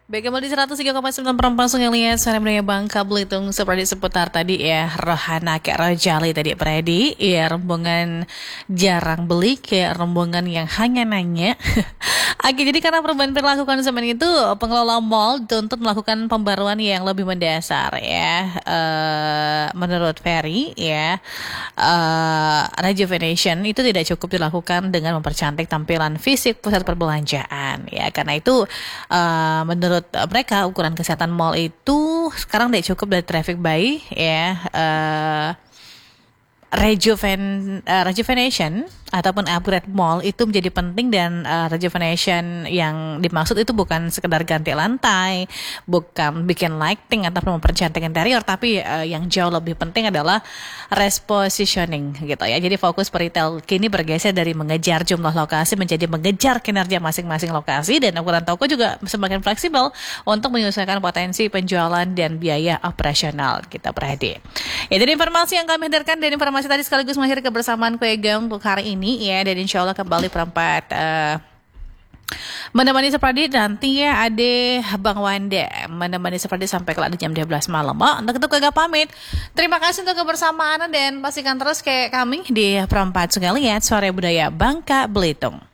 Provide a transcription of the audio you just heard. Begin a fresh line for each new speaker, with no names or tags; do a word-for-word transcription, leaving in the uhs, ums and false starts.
Baik, kembali di seratus tiga koma sembilan perempuan Sungai Liat, Suara Budaya Bangka Belitung. Seperti seputar tadi ya, Rohana kayak Rojali tadi Predi. Ya, rombongan jarang beli, kayak rombongan yang hanya nanya. Oke, jadi karena perubahan perilaku konsumen itu, pengelola mall dituntut melakukan pembaruan yang lebih mendasar ya. Uh, menurut Ferry ya, uh, rejuvenation itu tidak cukup dilakukan dengan mempercantik tampilan fisik pusat perbelanjaan ya. Karena itu uh, menurut mereka ukuran kesehatan mall itu sekarang tidak cukup dari traffic buy ya. Uh, Rejuven, uh, rejuvenation ataupun upgrade mall itu menjadi penting, dan uh, rejuvenation yang dimaksud itu bukan sekedar ganti lantai, bukan bikin lighting ataupun mempercantik interior, tapi uh, yang jauh lebih penting adalah repositioning gitu ya. Jadi fokus peritel kini bergeser dari mengejar jumlah lokasi menjadi mengejar kinerja masing-masing lokasi, dan ukuran toko juga semakin fleksibel untuk menyesuaikan potensi penjualan dan biaya operasional. Kita perhati. Ya, jadi informasi yang kami hadirkan dan informasi tadi sekaligus mengakhiri kebersamaan Kue Gang untuk hari ini ya, dan insya Allah kembali perempat uh, menemani seperti nanti ya, ada Bang Wanda menemani seperti sampai kelak di jam dua belas malam. Oh, untuk itu kagak pamit. Terima kasih untuk kebersamaan dan pastikan terus kayak kami di perempat Sungai Liat, Suara Budaya Bangka Belitung.